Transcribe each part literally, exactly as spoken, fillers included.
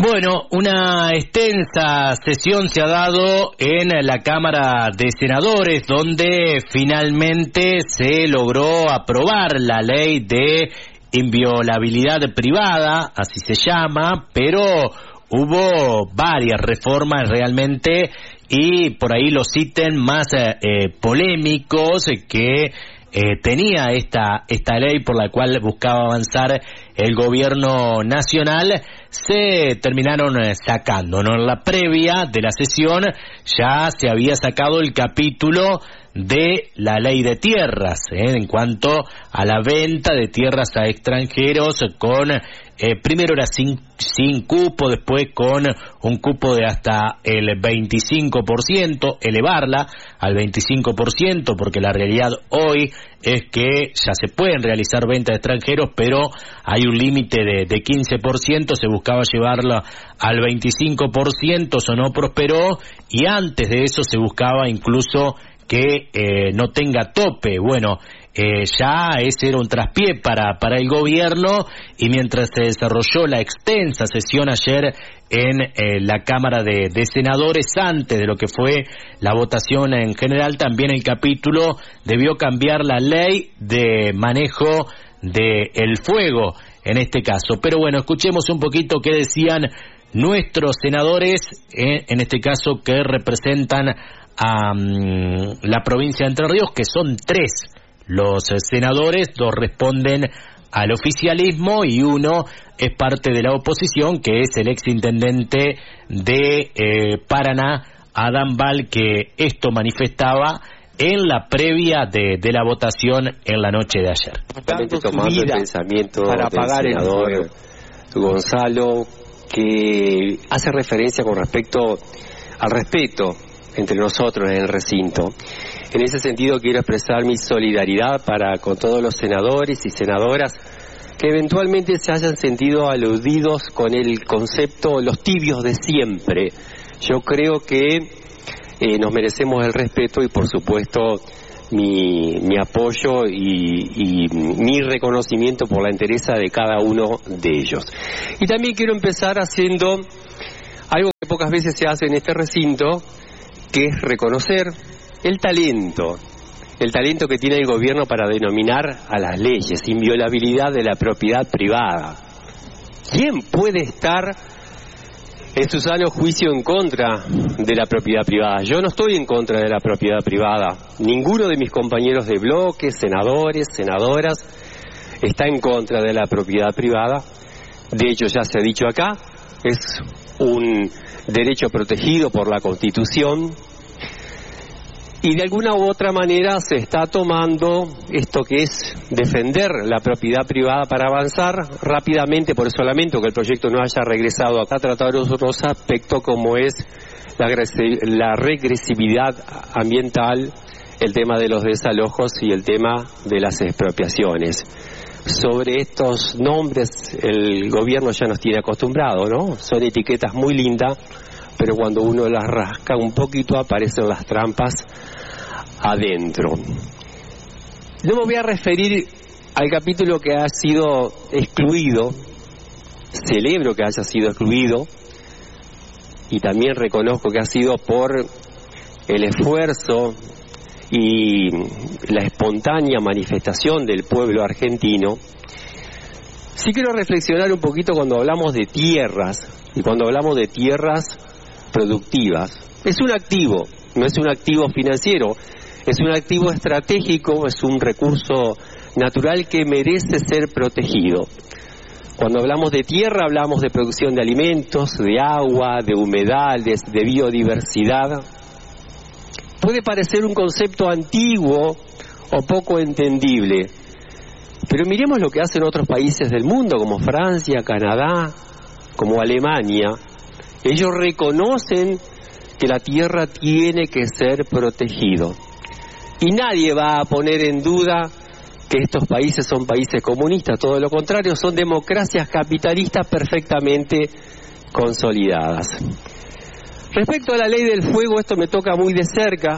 Bueno, una extensa sesión se ha dado en la Cámara de Senadores, donde finalmente se logró aprobar la ley de inviolabilidad privada, así se llama, pero hubo varias reformas realmente, y por ahí los ítems más eh, polémicos que eh, tenía esta esta ley por la cual buscaba avanzar el gobierno nacional se terminaron eh, sacando, ¿no? En la previa de la sesión ya se había sacado el capítulo de la ley de tierras, ¿eh? En cuanto a la venta de tierras a extranjeros con, eh, primero era sin, sin cupo, después con un cupo de hasta el veinticinco por ciento, elevarla al veinticinco por ciento, porque la realidad hoy es que ya se pueden realizar ventas de extranjeros, pero hay un límite de, de quince por ciento, se buscaba llevarla al veinticinco por ciento, eso no prosperó, y antes de eso se buscaba incluso que eh, no tenga tope. Bueno, eh, ya ese era un traspié para, para el gobierno, y mientras se desarrolló la extensa sesión ayer en eh, la Cámara de, de Senadores, antes de lo que fue la votación en general, también el capítulo debió cambiar la ley de manejo de el fuego, en este caso. Pero bueno, escuchemos un poquito qué decían nuestros senadores, eh, en este caso que representan a um, la provincia de Entre Ríos, que son tres los eh, senadores, dos responden al oficialismo y uno es parte de la oposición, que es el exintendente de eh, Paraná, Adán Val, que esto manifestaba en la previa de, de la votación en la noche de ayer. Justamente tomando el pensamiento para del senador el Gonzalo, que hace referencia con respecto al respeto entre nosotros en el recinto. En ese sentido quiero expresar mi solidaridad para con todos los senadores y senadoras que eventualmente se hayan sentido aludidos con el concepto los tibios de siempre. Yo creo que eh, nos merecemos el respeto y por supuesto mi, mi apoyo y, y mi reconocimiento por la entereza de cada uno de ellos. Y también quiero empezar haciendo algo que pocas veces se hace en este recinto, que es reconocer el talento, el talento que tiene el gobierno para denominar a las leyes, inviolabilidad de la propiedad privada. ¿Quién puede estar en su sano juicio en contra de la propiedad privada? Yo no estoy en contra de la propiedad privada. Ninguno de mis compañeros de bloque, senadores, senadoras, está en contra de la propiedad privada. De hecho, ya se ha dicho acá, es un derecho protegido por la Constitución, y de alguna u otra manera se está tomando esto que es defender la propiedad privada para avanzar rápidamente. Por eso lamento que el proyecto no haya regresado acá a tratar otros aspectos como es la, la regresividad ambiental, el tema de los desalojos y el tema de las expropiaciones. Sobre estos nombres el gobierno ya nos tiene acostumbrado, ¿no? Son etiquetas muy lindas, pero cuando uno las rasca un poquito aparecen las trampas adentro. No me voy a referir al capítulo que ha sido excluido, celebro que haya sido excluido, y también reconozco que ha sido por el esfuerzo y la espontánea manifestación del pueblo argentino. Sí quiero reflexionar un poquito cuando hablamos de tierras, y cuando hablamos de tierras productivas. Es un activo, no es un activo financiero, es un activo estratégico, es un recurso natural que merece ser protegido. Cuando hablamos de tierra hablamos de producción de alimentos, de agua, de humedales, de biodiversidad. Puede parecer un concepto antiguo o poco entendible, pero miremos lo que hacen otros países del mundo, como Francia, Canadá, como Alemania. Ellos reconocen que la tierra tiene que ser protegido. Y nadie va a poner en duda que estos países son países comunistas, todo lo contrario, son democracias capitalistas perfectamente consolidadas. Respecto a la ley del fuego, esto me toca muy de cerca,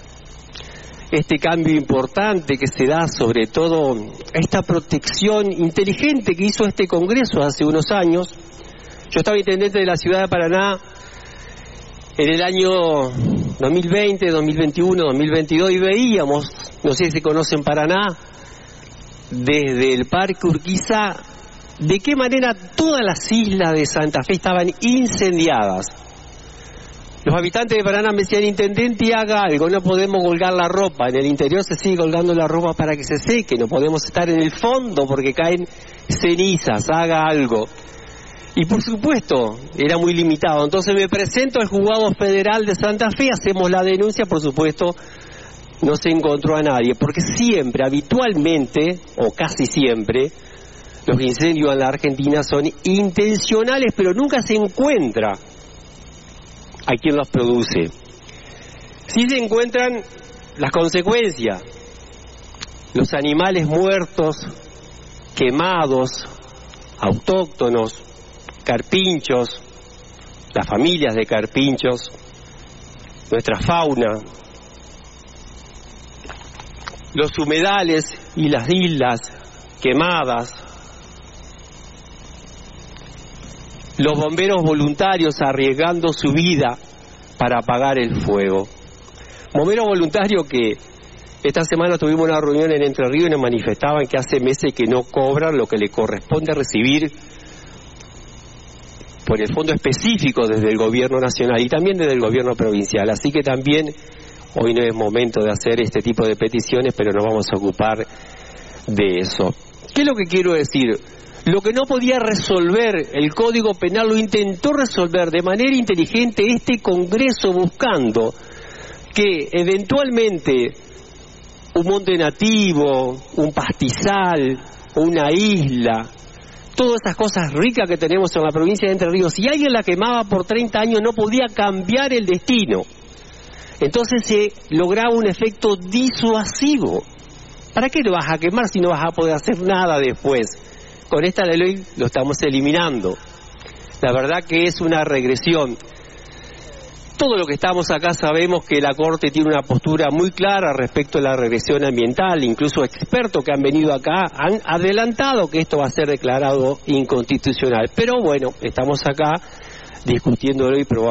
este cambio importante que se da sobre todo a esta protección inteligente que hizo este Congreso hace unos años, Yo estaba intendente de la ciudad de Paraná en el año dos mil veinte, dos mil veintiuno, dos mil veintidós y veíamos, no sé si se conocen Paraná, desde el Parque Urquiza, de qué manera todas las islas de Santa Fe estaban incendiadas. Los habitantes de Paraná me decían, intendente, haga algo, no podemos colgar la ropa, en el interior se sigue colgando la ropa para que se seque, no podemos estar en el fondo porque caen cenizas, haga algo. Y por supuesto, era muy limitado. Entonces me presento al juzgado federal de Santa Fe, hacemos la denuncia, por supuesto, no se encontró a nadie, porque siempre, habitualmente, o casi siempre, los incendios en la Argentina son intencionales, pero nunca se encuentra a quien los produce. Sí se encuentran las consecuencias, los animales muertos, quemados, autóctonos, carpinchos, las familias de carpinchos, nuestra fauna, los humedales y las islas quemadas, los bomberos voluntarios arriesgando su vida para apagar el fuego. Bomberos voluntarios que esta semana tuvimos una reunión en Entre Ríos y nos manifestaban que hace meses que no cobran lo que le corresponde recibir por el fondo específico desde el gobierno nacional y también desde el gobierno provincial. Así que también hoy no es momento de hacer este tipo de peticiones, pero nos vamos a ocupar de eso. ¿Qué es lo que quiero decir? Lo que no podía resolver el Código Penal lo intentó resolver de manera inteligente este Congreso, buscando que eventualmente un monte nativo, un pastizal, una isla, todas esas cosas ricas que tenemos en la provincia de Entre Ríos, si alguien la quemaba por treinta años no podía cambiar el destino. Entonces se lograba un efecto disuasivo. ¿Para qué lo vas a quemar si no vas a poder hacer nada después? Con esta ley lo estamos eliminando. La verdad que es una regresión. Todo lo que estamos acá sabemos que la Corte tiene una postura muy clara respecto a la regresión ambiental. Incluso expertos que han venido acá han adelantado que esto va a ser declarado inconstitucional. Pero bueno, estamos acá discutiéndolo y probando.